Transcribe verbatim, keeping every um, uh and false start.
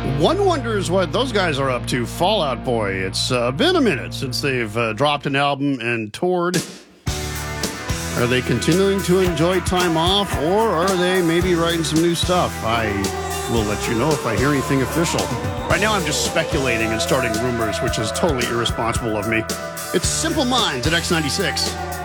One wonders what those guys are up to. Fall Out Boy. It's uh, been a minute since they've uh, dropped an album and toured. Are they continuing to enjoy time off, or are they maybe writing some new stuff? I will let you know if I hear anything official. Right now I'm just speculating and starting rumors, which is totally irresponsible of me. It's Simple Minds at X ninety-six.